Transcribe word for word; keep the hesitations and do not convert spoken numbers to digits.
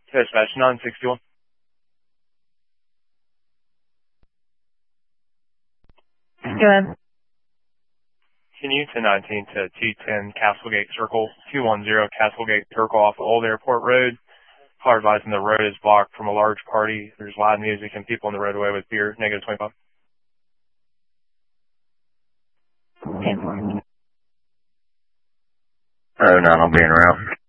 Dispatch nine sixty-one. Go ahead. Continue to nineteen to two ten Castlegate Circle, two one zero Castlegate Circle off Old Airport Road. Car advising the road is blocked from a large party. There's loud music and people on the roadway with beer. Negative twenty-five. ten four. Oh, no, I'm being around.